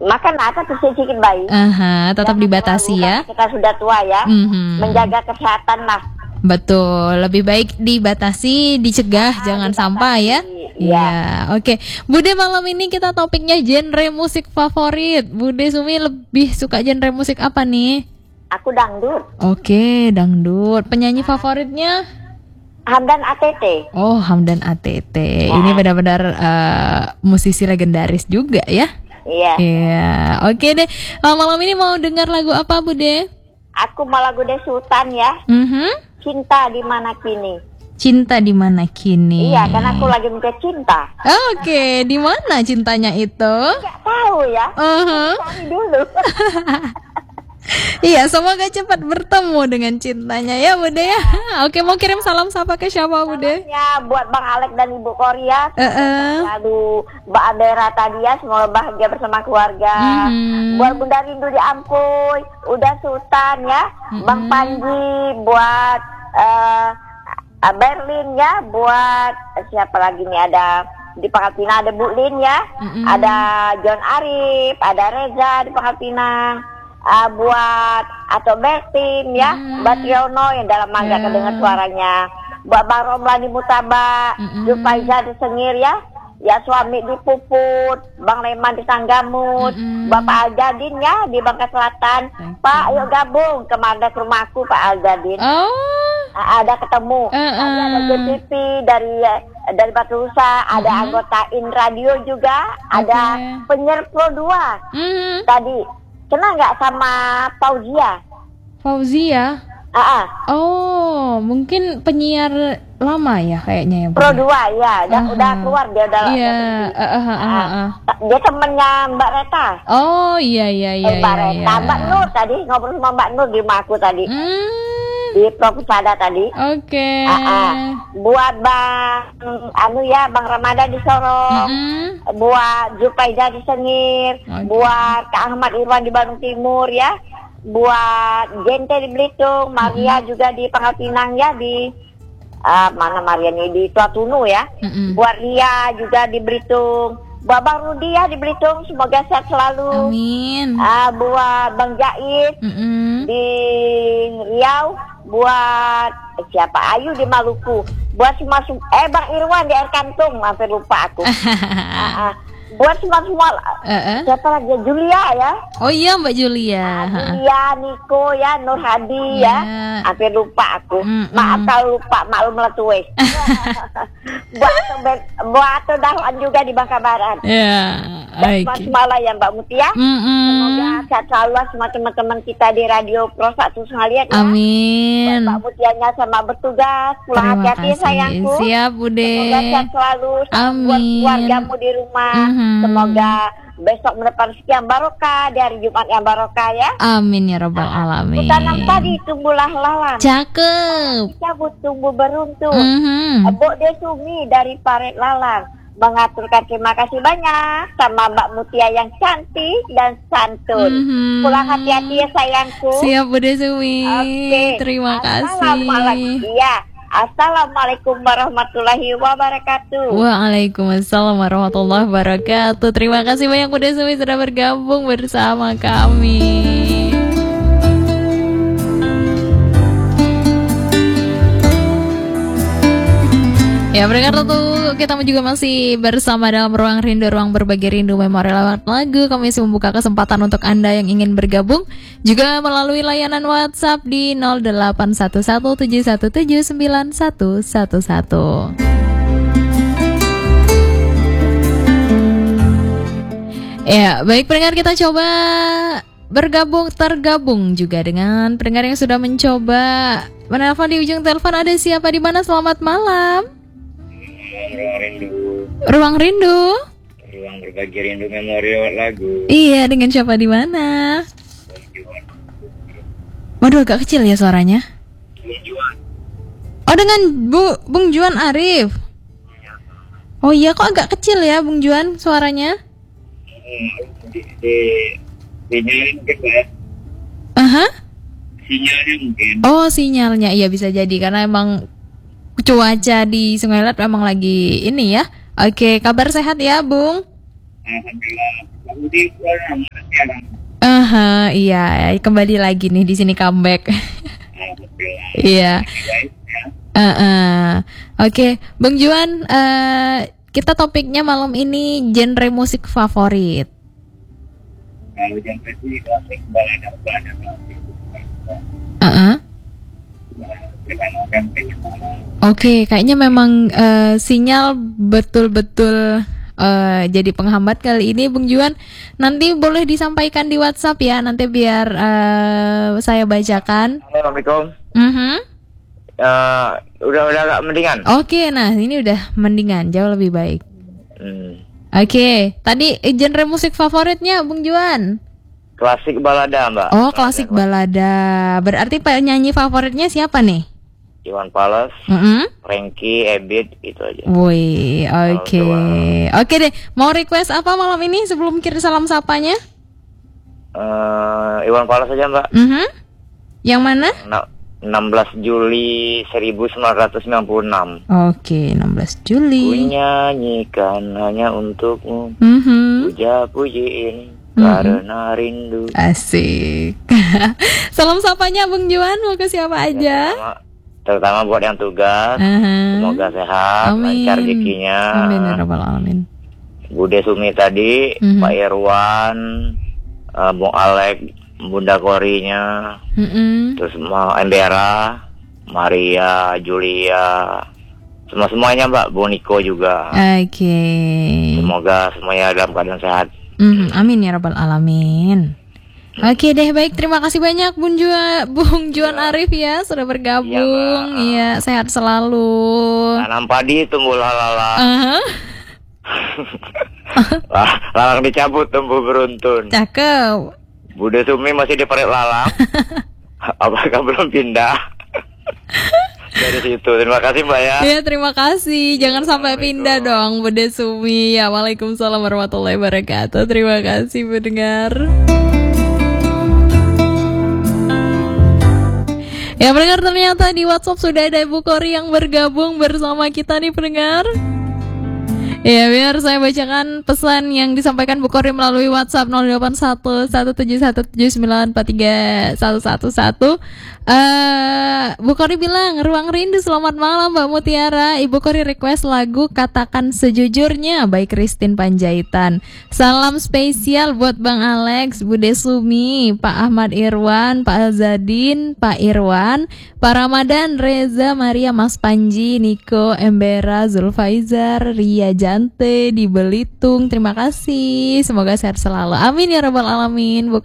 Makan apa tuh sedikit baik. Tetap dibatasi ya. Kita sudah tua ya. Menjaga kesehatan lah. Betul, lebih baik dibatasi, dicegah, jangan sampai ya. Iya, oke. Bude, malam ini kita topiknya genre musik favorit. Bude Sumi lebih suka genre musik apa nih? Aku dangdut. Oke, dangdut. Penyanyi favoritnya? Hamdan ATT. Oh, Hamdan ATT. Ini benar-benar musisi legendaris juga ya. Iya. Iya, oke deh. Malam ini mau dengar lagu apa, Bude? Aku mau lagu De Sultan ya. Cinta di mana kini. Cinta di mana kini. Iya, karena aku lagi minta cinta. Oke, di mana cintanya itu? Nggak tahu ya. Cari dulu. Iya, semoga cepat bertemu dengan cintanya ya, Bude ya. Oke, mau kirim salam sapa ke siapa, Bude? Ya, buat Bang Alek dan Ibu Korea. Lalu Mbak Adera tadi ya, semoga bahagia bersama keluarga. Buat Bunda Rindu di Ampuy, Uda Sultan ya, Bang Panji, buat Berlin ya, buat siapa lagi nih, ada di Pangkalpinang ada Bu Lin ya, ada John Arif, ada Reza di Pangkalpinang. Buat atau Bertin ya, Batriono yang dalam mangga kedengar suaranya. Buat Bang Romlani Mutaba, Jufaiza di Sengir ya, ya suami di Puput, Bang Leman di Tanggamut, Bapak Aljadin ya di Bangka Selatan. Pak, yuk gabung kemana ke rumahku Pak Aljadin. Ada ketemu, ada GTP dari Batu Rusa, ada anggota In Radio juga, ada penyiar Pro 2 tadi. Kenal nggak sama Fauzia? Fauzia? Oh, mungkin penyiar lama ya kayaknya ya. Pro 2 ya, udah keluar dia udah. Iya. Dia temennya Mbak Reta. Oh iya. Mbak Reta, Mbak Nur tadi ngobrol sama Mbak Nur di rumah aku tadi. Di Propusada tadi. Oke. Buat Bang Bang Ramadan di Sorong. Buat Zupaida di Sengir. Buat Kak Ahmad Irwan di Bandung Timur ya. Buat Gente di Belitung, Maria juga di Pangkalpinang ya, di mana Maria nih, di Tuatunu ya. Buat Ria juga di Belitung. Buat Bang Rudi ya di Belitung, semoga sehat selalu. Amin. Buat Bang Jait di Riau. Buat siapa, Ayu di Maluku. Buat semua Bang Irwan di Air Kantung, hampir lupa aku. Buat semua siapa lagi, Julia ya. Oh iya, Mbak Julia. Julia, Niko ya, Nur Hadi ya. Hampir lupa aku. Maaf kalau lupa, maklum lah tuwe. Buat Dahlan juga di Bangka Barat. Buat Semala ya Mbak Mutia. Semoga sehat selalu semua teman-teman kita di Radio Pro 1 sekalian ya. Amin. Buat Mbak Mutianya sama bertugas, pulang hati-hati sayangku. Siap, Bude. Semoga sehat selalu. Amin. Buat keluargamu di rumah. Semoga besok mendapat rezeki yang barokah, di hari Jumat yang barokah ya. Amin ya Rabbal Alamin. Tanam tadi tumbuhlah lalang. Cakep. Cabut tumbuh beruntung. Bok Desumi dari Paret Lalang mengaturkan terima kasih banyak sama Mbak Mutia yang cantik dan santun. Pulang hati-hati ya sayangku. Siap Bu Desumi. Terima kasih. Iya. Assalamualaikum warahmatullahi wabarakatuh. Waalaikumsalam warahmatullahi wabarakatuh. Terima kasih banyak Bu Desumi sudah bergabung bersama kami. Ya, mereka tentu kita juga masih bersama dalam Ruang Rindu, Ruang Berbagi Rindu Memori lewat lagu. Kami masih membuka kesempatan untuk Anda yang ingin bergabung juga melalui layanan WhatsApp di 081171179111. Ya, baik pendengar, kita coba tergabung juga dengan pendengar yang sudah mencoba menelpon di ujung telepon. Ada siapa di mana? Selamat malam. Ruang Rindu. Ruang Rindu. Ruang Berbagi Rindu Memori lewat lagu. Iya, dengan siapa di mana? Waduh, agak kecil ya suaranya. Bung Juan. Oh, dengan Bung Juan Arif. Oh iya, kok agak kecil ya Bung Juan suaranya? Sinyalnya mungkin ya. Sinyalnya mungkin. Oh, sinyalnya, iya bisa jadi karena emang cuaca di Sungai Lat memang lagi ini ya. Oke, kabar sehat ya Bung? Alhamdulillah. Iya, kembali lagi nih di sini comeback. Iya. Oke, Bang Juan, kita topiknya malam ini genre musik favorit. Kalau genre sih klasik, balada klasik. Oke, kayaknya memang sinyal betul-betul jadi penghambat kali ini, Bung Juan. Nanti boleh disampaikan di WhatsApp ya, nanti biar saya bacakan. Assalamualaikum. Udah agak mendingan. Oke, nah ini udah mendingan, jauh lebih baik. Oke, tadi genre musik favoritnya Bung Juan? Klasik balada, Mbak. Oh, klasik balada. Berarti penyanyi favoritnya siapa nih? Iwan Fals, Frankie, Ebit, itu aja. Wih, oke. Oke deh, mau request apa malam ini sebelum kirim salam sapanya? Iwan Fals aja, Mbak. Yang mana? 16 Juli 1996. Oke, 16 Juli. Ku nyanyikan hanya untukmu. Puja-puji ini karena rindu. Asik. Salam sapanya Bung Juan mau ke siapa aja? Terutama buat yang tugas. Semoga sehat, lancar rezekinya. Amin ya rabbal alamin. Bude Sumi tadi, Pak Irwan, Bung Alek, Bunda Korinya, terus Embera, Maria, Julia, semuanya Mbak, Boniko juga. Oke. Semoga semuanya dalam keadaan sehat. Amin ya rabbal alamin. Oke deh, baik, terima kasih banyak Bung Juan Arif ya sudah bergabung. Iya, sehat selalu. Tanam padi tumbuh lalang. Lalang dicabut tumbuh beruntun. Cakep. Bude Sumi masih di parit lalang. Apakah belum pindah? Dari situ. Terima kasih Mbak ya. Iya, terima kasih. Jangan sampai pindah dong Bude Sumi. Ya, waalaikumsalam warahmatullahi wabarakatuh. Terima kasih pendengar. Ya pendengar, ternyata di WhatsApp sudah ada Ibu Kori yang bergabung bersama kita nih pendengar. Ya, biar saya bacakan pesan yang disampaikan Bu Kori melalui WhatsApp 08117179431111. Bu Kori bilang, Ruang Rindu selamat malam Mbak Mutiara. Ibu Kori request lagu Katakan Sejujurnya by Christine Panjaitan. Salam spesial buat Bang Alex, Bude Sumi, Pak Ahmad Irwan, Pak Azadin, Pak Irwan, Pak Ramadan, Reza, Maria, Mas Panji, Niko, Embera, Zulfaizar, Ria Jante di Belitung. Terima kasih. Semoga sehat selalu. Amin ya rabbal alamin.